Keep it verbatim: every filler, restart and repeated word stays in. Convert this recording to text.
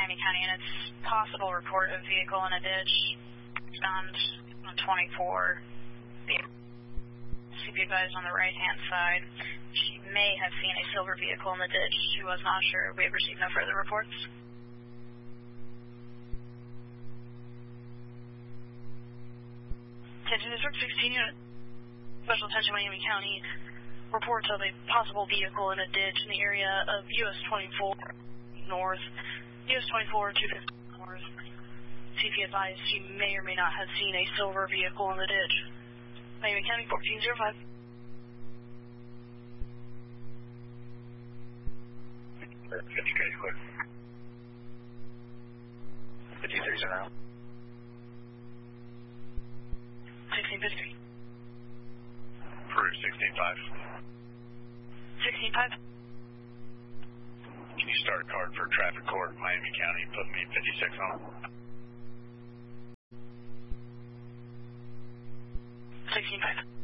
Miami County, and it's possible report of vehicle in a ditch found on twenty-four. C P advised on the right-hand side. She may have seen a silver vehicle in the ditch. She was not sure. We have received no further reports. Attention District sixteen unit. Special attention Miami County. Reports of a possible vehicle in a ditch in the area of U S twenty-four north. U S twenty-four two fifty north. C P advised she may or may not have seen a silver vehicle in the ditch. Miami County fourteen oh five. fifty case clear. fifty-three are now. sixteen fifty. Peru sixteen five. sixteen five. Can you start a card for traffic court, Miami County, put me fifty-six on? sixteen five.